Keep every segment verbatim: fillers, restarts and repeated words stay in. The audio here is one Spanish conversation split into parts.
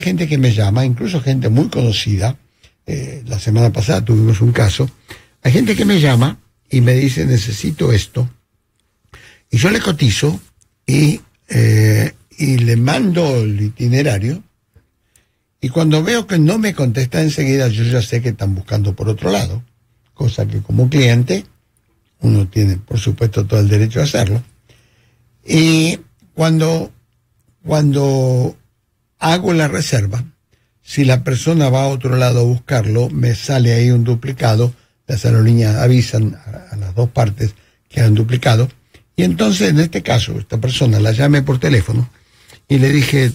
gente que me llama, incluso gente muy conocida. Eh, la semana pasada tuvimos un caso. Hay gente que me llama y me dice, necesito esto. Y yo le cotizo y, eh, y le mando el itinerario. Y cuando veo que no me contesta enseguida, yo ya sé que están buscando por otro lado. Cosa que como cliente, uno tiene, por supuesto, todo el derecho a hacerlo. Y cuando, cuando hago la reserva, si la persona va a otro lado a buscarlo, me sale ahí un duplicado. Las aerolíneas avisan a, a las dos partes que han duplicado. Y entonces, en este caso, esta persona la llamé por teléfono y le dije,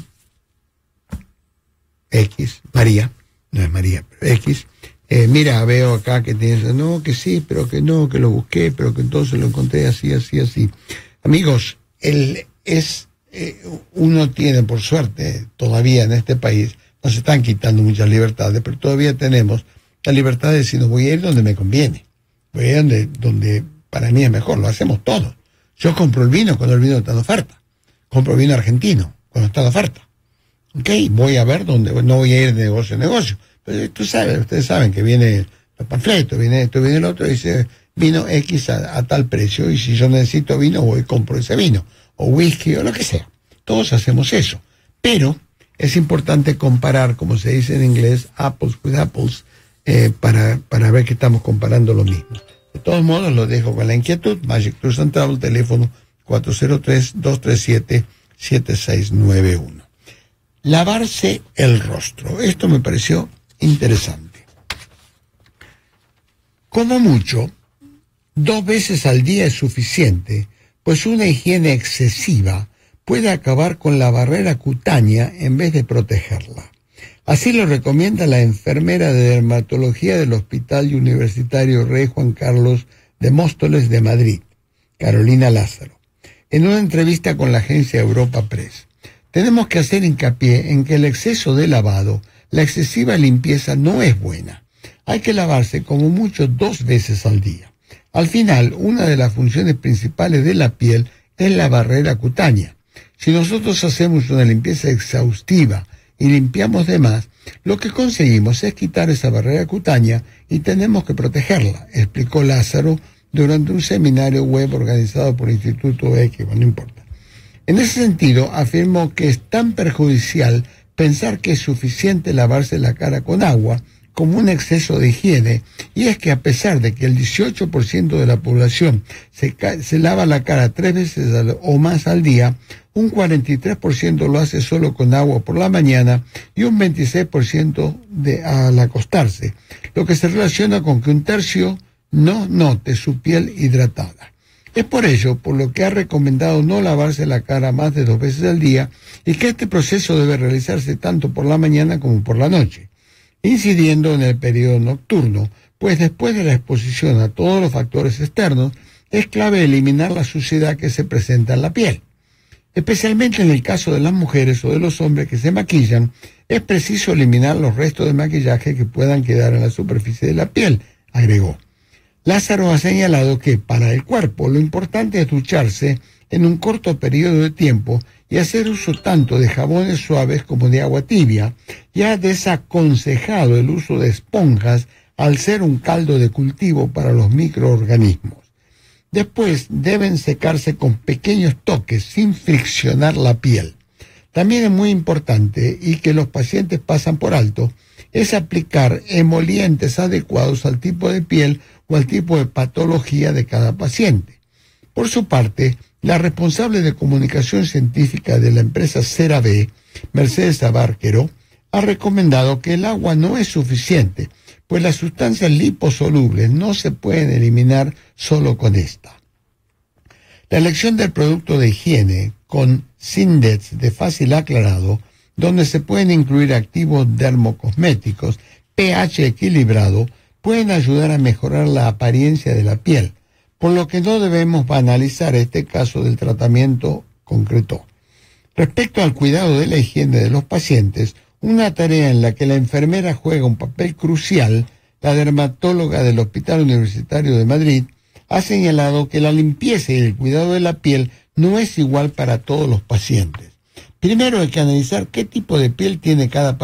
X, María, no es María, pero X, eh, mira, veo acá que tienes, no, que sí, pero que no, que lo busqué, pero que entonces lo encontré así, así, así. Amigos, él es, eh, uno tiene, por suerte, todavía en este país, nos están quitando muchas libertades, pero todavía tenemos la libertad de decir, no, voy a ir donde me conviene, voy a ir donde, donde para mí es mejor, lo hacemos todos. Yo compro el vino cuando el vino está en oferta, compro vino argentino cuando está en oferta. Ok, voy a ver dónde, no voy a ir de negocio en negocio. Pero tú sabes, ustedes saben que viene los panfletos, viene esto, viene el otro, y dice vino X a, a tal precio, y si yo necesito vino, voy y compro ese vino, o whisky, o lo que sea. Todos hacemos eso. Pero es importante comparar, como se dice en inglés, apples with apples, eh, para, para ver que estamos comparando lo mismo. De todos modos, lo dejo con la inquietud. Magic Tours and Travel, teléfono cuatro cero tres, dos tres siete, siete seis nueve uno. Lavarse el rostro. Esto me pareció interesante. Como mucho, dos veces al día es suficiente, pues una higiene excesiva puede acabar con la barrera cutánea en vez de protegerla. Así lo recomienda la enfermera de dermatología del Hospital Universitario Rey Juan Carlos de Móstoles de Madrid, Carolina Lázaro, en una entrevista con la agencia Europa Press. Tenemos que hacer hincapié en que el exceso de lavado, la excesiva limpieza no es buena. Hay que lavarse como mucho dos veces al día. Al final, una de las funciones principales de la piel es la barrera cutánea. Si nosotros hacemos una limpieza exhaustiva y limpiamos de más, lo que conseguimos es quitar esa barrera cutánea y tenemos que protegerla, explicó Lázaro durante un seminario web organizado por el Instituto X, no importa. En ese sentido, afirmó que es tan perjudicial pensar que es suficiente lavarse la cara con agua como un exceso de higiene, y es que a pesar de que el dieciocho por ciento de la población se, se lava la cara tres veces al, o más al día, un cuarenta y tres por ciento lo hace solo con agua por la mañana y un veintiséis por ciento de, al acostarse, lo que se relaciona con que un tercio no note su piel hidratada. Es por ello por lo que ha recomendado no lavarse la cara más de dos veces al día y que este proceso debe realizarse tanto por la mañana como por la noche, incidiendo en el periodo nocturno, pues después de la exposición a todos los factores externos, es clave eliminar la suciedad que se presenta en la piel. Especialmente en el caso de las mujeres o de los hombres que se maquillan, es preciso eliminar los restos de maquillaje que puedan quedar en la superficie de la piel, agregó. Lázaro ha señalado que para el cuerpo lo importante es ducharse en un corto periodo de tiempo y hacer uso tanto de jabones suaves como de agua tibia, y ha desaconsejado el uso de esponjas al ser un caldo de cultivo para los microorganismos. Después deben secarse con pequeños toques sin friccionar la piel. También es muy importante, y que los pacientes pasan por alto, es aplicar emolientes adecuados al tipo de piel o al tipo de patología de cada paciente. Por su parte, la responsable de comunicación científica de la empresa CeraVe, Mercedes Abárquero, ha recomendado que el agua no es suficiente, pues las sustancias liposolubles no se pueden eliminar solo con esta. La elección del producto de higiene con Sindex de fácil aclarado, donde se pueden incluir activos dermocosméticos, pH equilibrado, pueden ayudar a mejorar la apariencia de la piel, por lo que no debemos banalizar este caso del tratamiento, concretó. Respecto al cuidado de la higiene de los pacientes, una tarea en la que la enfermera juega un papel crucial, la dermatóloga del Hospital Universitario de Madrid, ha señalado que la limpieza y el cuidado de la piel no es igual para todos los pacientes. Primero hay que analizar qué tipo de piel tiene cada paciente.